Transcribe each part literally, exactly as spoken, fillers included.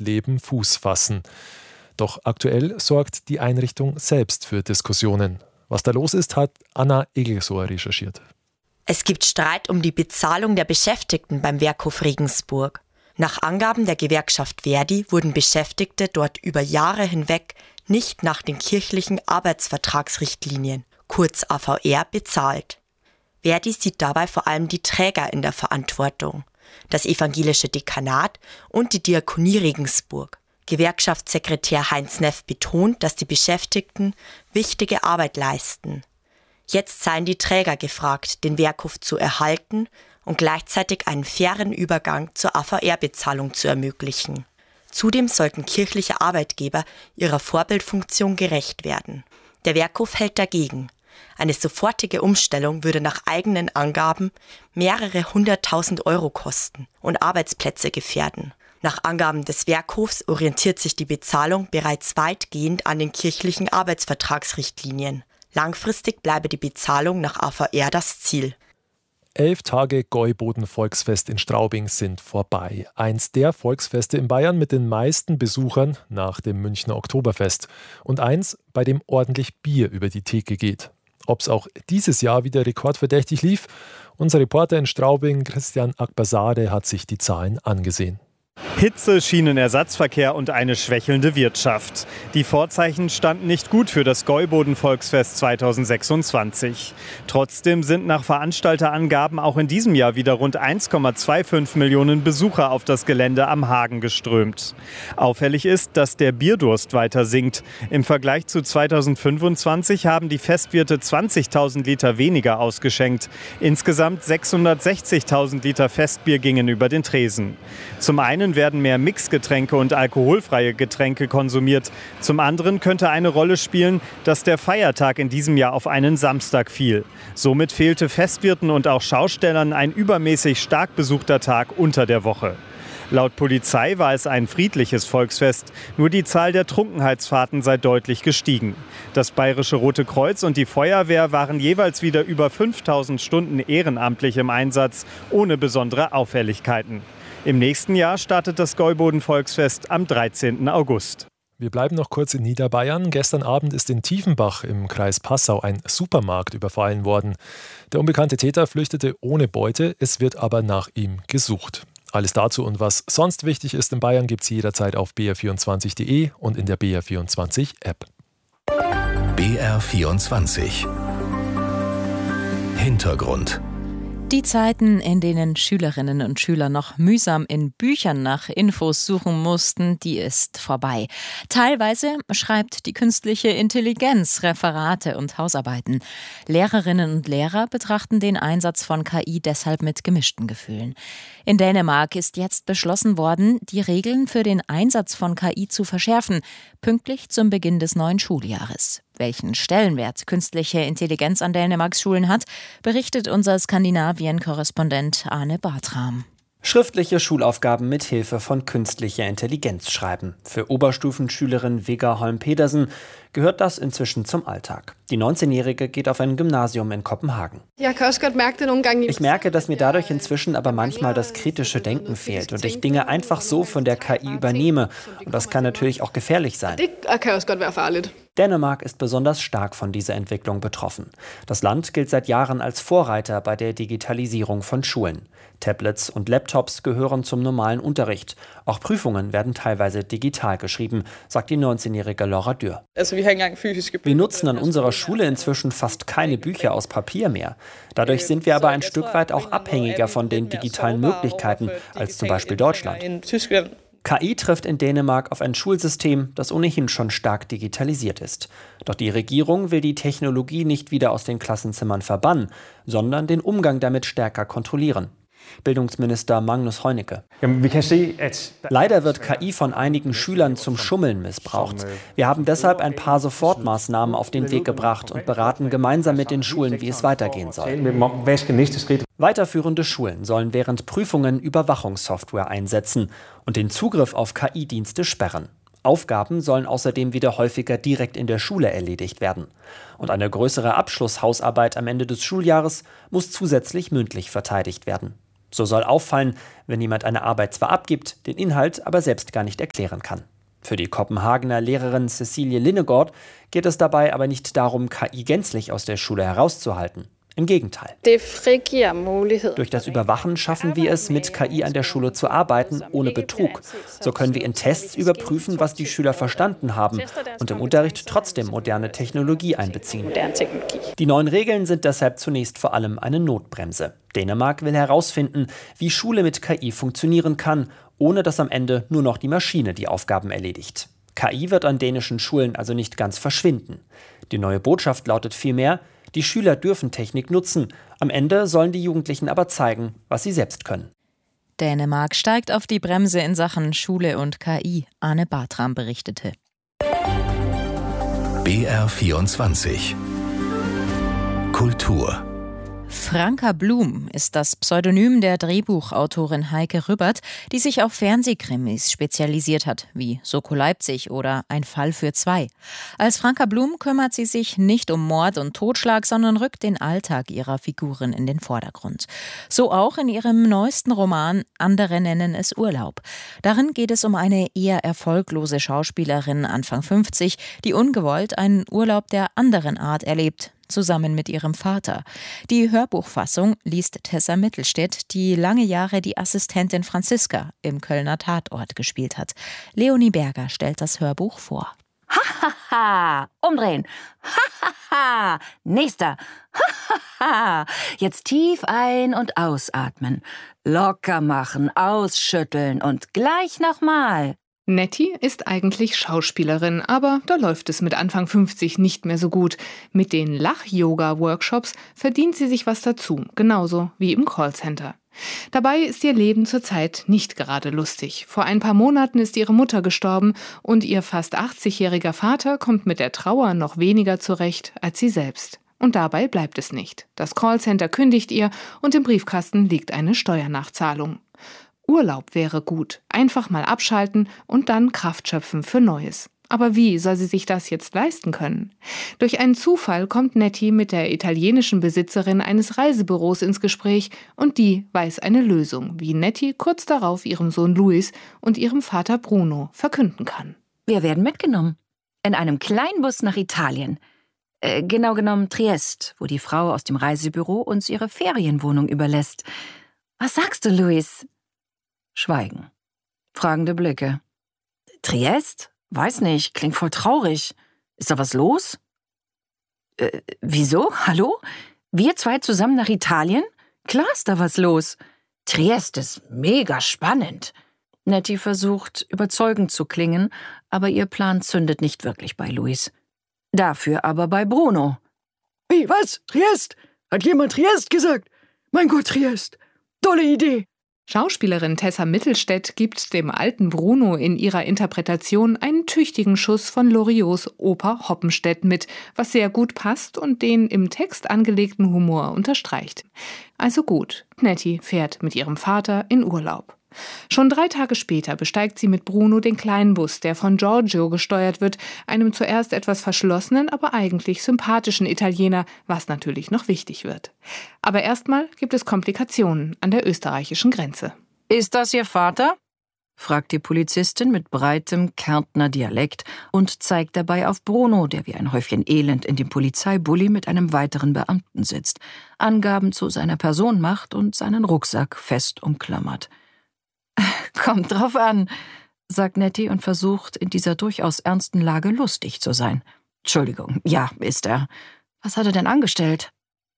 Berufsleben Fuß fassen. Doch aktuell sorgt die Einrichtung selbst für Diskussionen. Was da los ist, hat Anna Egelsohr recherchiert. Es gibt Streit um die Bezahlung der Beschäftigten beim Werkhof Regensburg. Nach Angaben der Gewerkschaft Verdi wurden Beschäftigte dort über Jahre hinweg nicht nach den kirchlichen Arbeitsvertragsrichtlinien, kurz A V R, bezahlt. Verdi sieht dabei vor allem die Träger in der Verantwortung, das evangelische Dekanat und die Diakonie Regensburg. Gewerkschaftssekretär Heinz Neff betont, dass die Beschäftigten wichtige Arbeit leisten. Jetzt seien die Träger gefragt, den Werkhof zu erhalten und gleichzeitig einen fairen Übergang zur A V R-Bezahlung zu ermöglichen. Zudem sollten kirchliche Arbeitgeber ihrer Vorbildfunktion gerecht werden. Der Werkhof hält dagegen. Eine sofortige Umstellung würde nach eigenen Angaben mehrere hunderttausend Euro kosten und Arbeitsplätze gefährden. Nach Angaben des Werkhofs orientiert sich die Bezahlung bereits weitgehend an den kirchlichen Arbeitsvertragsrichtlinien. Langfristig bleibe die Bezahlung nach A V R das Ziel. Elf Tage Gäuboden-Volksfest in Straubing sind vorbei. Eins der Volksfeste in Bayern mit den meisten Besuchern nach dem Münchner Oktoberfest. Und eins, bei dem ordentlich Bier über die Theke geht. Ob es auch dieses Jahr wieder rekordverdächtig lief? Unser Reporter in Straubing, Christian Akbasade, hat sich die Zahlen angesehen. Hitze, Schienenersatzverkehr und eine schwächelnde Wirtschaft. Die Vorzeichen standen nicht gut für das Gäuboden-Volksfest zweitausendsechsundzwanzig. Trotzdem sind nach Veranstalterangaben auch in diesem Jahr wieder rund eins Komma fünfundzwanzig Millionen Besucher auf das Gelände am Hagen geströmt. Auffällig ist, dass der Bierdurst weiter sinkt. Im Vergleich zu zweitausendfünfundzwanzig haben die Festwirte zwanzigtausend Liter weniger ausgeschenkt. Insgesamt sechshundertsechzigtausend Liter Festbier gingen über den Tresen. Zum einen werden mehr Mixgetränke und alkoholfreie Getränke konsumiert. Zum anderen könnte eine Rolle spielen, dass der Feiertag in diesem Jahr auf einen Samstag fiel. Somit fehlte Festwirten und auch Schaustellern ein übermäßig stark besuchter Tag unter der Woche. Laut Polizei war es ein friedliches Volksfest, nur die Zahl der Trunkenheitsfahrten sei deutlich gestiegen. Das Bayerische Rote Kreuz und die Feuerwehr waren jeweils wieder über fünftausend Stunden ehrenamtlich im Einsatz, ohne besondere Auffälligkeiten. Im nächsten Jahr startet das Gäuboden-Volksfest am dreizehnten August. Wir bleiben noch kurz in Niederbayern. Gestern Abend ist in Tiefenbach im Kreis Passau ein Supermarkt überfallen worden. Der unbekannte Täter flüchtete ohne Beute, es wird aber nach ihm gesucht. Alles dazu und was sonst wichtig ist in Bayern gibt es jederzeit auf b r vierundzwanzig punkt d e und in der B R vierundzwanzig App. B R vierundzwanzig Hintergrund. Die Zeiten, in denen Schülerinnen und Schüler noch mühsam in Büchern nach Infos suchen mussten, die ist vorbei. Teilweise schreibt die künstliche Intelligenz Referate und Hausarbeiten. Lehrerinnen und Lehrer betrachten den Einsatz von K I deshalb mit gemischten Gefühlen. In Dänemark ist jetzt beschlossen worden, die Regeln für den Einsatz von K I zu verschärfen, pünktlich zum Beginn des neuen Schuljahres. Welchen Stellenwert künstliche Intelligenz an Dänemarks Schulen hat, berichtet unser Skandinavien-Korrespondent Arne Bartram. Schriftliche Schulaufgaben mit Hilfe von künstlicher Intelligenz schreiben. Für Oberstufenschülerin Vega Holm-Pedersen gehört das inzwischen zum Alltag. Die neunzehnjährige geht auf ein Gymnasium in Kopenhagen. Ich merke, dass mir dadurch inzwischen aber manchmal das kritische Denken fehlt und ich Dinge einfach so von der K I übernehme. Und das kann natürlich auch gefährlich sein. Dänemark ist besonders stark von dieser Entwicklung betroffen. Das Land gilt seit Jahren als Vorreiter bei der Digitalisierung von Schulen. Tablets und Laptops gehören zum normalen Unterricht. Auch Prüfungen werden teilweise digital geschrieben, sagt die neunzehnjährige Laura Dürr. Wir nutzen an unserer Schule inzwischen fast keine Bücher aus Papier mehr. Dadurch sind wir aber ein Stück weit auch abhängiger von den digitalen Möglichkeiten als zum Beispiel Deutschland. K I trifft in Dänemark auf ein Schulsystem, das ohnehin schon stark digitalisiert ist. Doch die Regierung will die Technologie nicht wieder aus den Klassenzimmern verbannen, sondern den Umgang damit stärker kontrollieren. Bildungsminister Magnus Heunicke. Leider wird K I von einigen Schülern zum Schummeln missbraucht. Wir haben deshalb ein paar Sofortmaßnahmen auf den Weg gebracht und beraten gemeinsam mit den Schulen, wie es weitergehen soll. Weiterführende Schulen sollen während Prüfungen Überwachungssoftware einsetzen und den Zugriff auf K I-Dienste sperren. Aufgaben sollen außerdem wieder häufiger direkt in der Schule erledigt werden. Und eine größere Abschlusshausarbeit am Ende des Schuljahres muss zusätzlich mündlich verteidigt werden. So soll auffallen, wenn jemand eine Arbeit zwar abgibt, den Inhalt aber selbst gar nicht erklären kann. Für die Kopenhagener Lehrerin Cecilie Linnegård geht es dabei aber nicht darum, K I gänzlich aus der Schule herauszuhalten. Im Gegenteil. Durch das Überwachen schaffen wir es, mit K I an der Schule zu arbeiten, ohne Betrug. So können wir in Tests überprüfen, was die Schüler verstanden haben und im Unterricht trotzdem moderne Technologie einbeziehen. Die neuen Regeln sind deshalb zunächst vor allem eine Notbremse. Dänemark will herausfinden, wie Schule mit K I funktionieren kann, ohne dass am Ende nur noch die Maschine die Aufgaben erledigt. K I wird an dänischen Schulen also nicht ganz verschwinden. Die neue Botschaft lautet vielmehr: Die Schüler dürfen Technik nutzen. Am Ende sollen die Jugendlichen aber zeigen, was sie selbst können. Dänemark steigt auf die Bremse in Sachen Schule und K I. Arne Bartram berichtete. B R vierundzwanzig Kultur. Franka Blum ist das Pseudonym der Drehbuchautorin Heike Rübbert, die sich auf Fernsehkrimis spezialisiert hat, wie Soko Leipzig oder Ein Fall für zwei. Als Franka Blum kümmert sie sich nicht um Mord und Totschlag, sondern rückt den Alltag ihrer Figuren in den Vordergrund. So auch in ihrem neuesten Roman Andere nennen es Urlaub. Darin geht es um eine eher erfolglose Schauspielerin Anfang fünfzig, die ungewollt einen Urlaub der anderen Art erlebt, zusammen mit ihrem Vater. Die Hörbuchfassung liest Tessa Mittelstädt, die lange Jahre die Assistentin Franziska im Kölner Tatort gespielt hat. Leonie Berger stellt das Hörbuch vor. Ha, ha, ha. Umdrehen. Ha, ha, ha. Nächster. Ha, ha, ha. Jetzt tief ein- und ausatmen. Locker machen, ausschütteln und gleich nochmal. Nettie ist eigentlich Schauspielerin, aber da läuft es mit Anfang fünfzig nicht mehr so gut. Mit den Lach-Yoga-Workshops verdient sie sich was dazu, genauso wie im Callcenter. Dabei ist ihr Leben zurzeit nicht gerade lustig. Vor ein paar Monaten ist ihre Mutter gestorben und ihr fast achtzigjähriger Vater kommt mit der Trauer noch weniger zurecht als sie selbst. Und dabei bleibt es nicht. Das Callcenter kündigt ihr und im Briefkasten liegt eine Steuernachzahlung. Urlaub wäre gut. Einfach mal abschalten und dann Kraft schöpfen für Neues. Aber wie soll sie sich das jetzt leisten können? Durch einen Zufall kommt Nettie mit der italienischen Besitzerin eines Reisebüros ins Gespräch und die weiß eine Lösung, wie Nettie kurz darauf ihrem Sohn Luis und ihrem Vater Bruno verkünden kann. Wir werden mitgenommen. In einem Kleinbus nach Italien. Äh, genau genommen Triest, wo die Frau aus dem Reisebüro uns ihre Ferienwohnung überlässt. Was sagst du, Luis? Schweigen. Fragende Blicke. Triest? Weiß nicht, klingt voll traurig. Ist da was los? Äh, wieso? Hallo? Wir zwei zusammen nach Italien? Klar ist da was los. Triest ist mega spannend. Nettie versucht, überzeugend zu klingen, aber ihr Plan zündet nicht wirklich bei Luis. Dafür aber bei Bruno. Wie, was? Triest? Hat jemand Triest gesagt? Mein Gott, Triest. Tolle Idee. Schauspielerin Tessa Mittelstädt gibt dem alten Bruno in ihrer Interpretation einen tüchtigen Schuss von Loriots Oper Hoppenstedt mit, was sehr gut passt und den im Text angelegten Humor unterstreicht. Also gut, Nettie fährt mit ihrem Vater in Urlaub. Schon drei Tage später besteigt sie mit Bruno den kleinen Bus, der von Giorgio gesteuert wird, einem zuerst etwas verschlossenen, aber eigentlich sympathischen Italiener, was natürlich noch wichtig wird. Aber erstmal gibt es Komplikationen an der österreichischen Grenze. Ist das Ihr Vater? Fragt die Polizistin mit breitem Kärntner Dialekt und zeigt dabei auf Bruno, der wie ein Häufchen Elend in dem Polizeibully mit einem weiteren Beamten sitzt, Angaben zu seiner Person macht und seinen Rucksack fest umklammert. Kommt drauf an, sagt Nettie und versucht, in dieser durchaus ernsten Lage lustig zu sein. Entschuldigung, ja, ist er. Was hat er denn angestellt?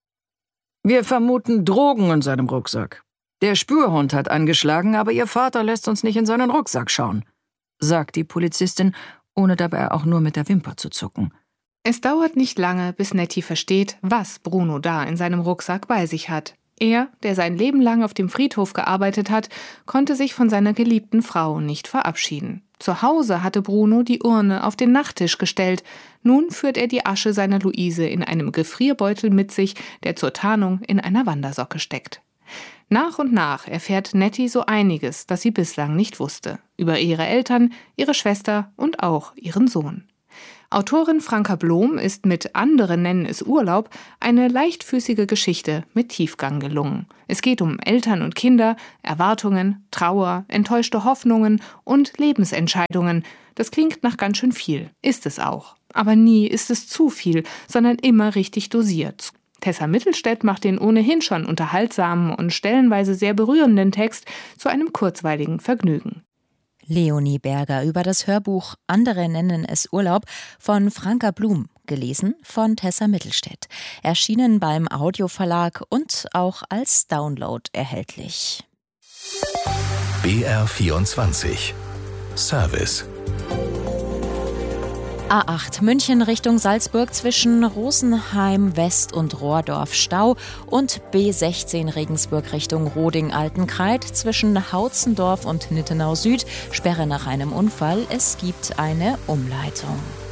Wir vermuten Drogen in seinem Rucksack. Der Spürhund hat angeschlagen, aber Ihr Vater lässt uns nicht in seinen Rucksack schauen, sagt die Polizistin, ohne dabei auch nur mit der Wimper zu zucken. Es dauert nicht lange, bis Nettie versteht, was Bruno da in seinem Rucksack bei sich hat. Er, der sein Leben lang auf dem Friedhof gearbeitet hat, konnte sich von seiner geliebten Frau nicht verabschieden. Zu Hause hatte Bruno die Urne auf den Nachttisch gestellt. Nun führt er die Asche seiner Luise in einem Gefrierbeutel mit sich, der zur Tarnung in einer Wandersocke steckt. Nach und nach erfährt Nettie so einiges, das sie bislang nicht wusste. Über ihre Eltern, ihre Schwester und auch ihren Sohn. Autorin Franka Blom ist mit Andere nennen es Urlaub eine leichtfüßige Geschichte mit Tiefgang gelungen. Es geht um Eltern und Kinder, Erwartungen, Trauer, enttäuschte Hoffnungen und Lebensentscheidungen. Das klingt nach ganz schön viel, ist es auch. Aber nie ist es zu viel, sondern immer richtig dosiert. Tessa Mittelstädt macht den ohnehin schon unterhaltsamen und stellenweise sehr berührenden Text zu einem kurzweiligen Vergnügen. Leonie Berger über das Hörbuch Andere nennen es Urlaub von Franka Blum, gelesen von Tessa Mittelstädt, erschienen beim Audioverlag und auch als Download erhältlich. B R vierundzwanzig Service. A acht München Richtung Salzburg zwischen Rosenheim West und Rohrdorf Stau und B sechzehn Regensburg Richtung Roding-Altenkreid zwischen Hautzendorf und Nittenau Süd Sperre nach einem Unfall. Es gibt eine Umleitung.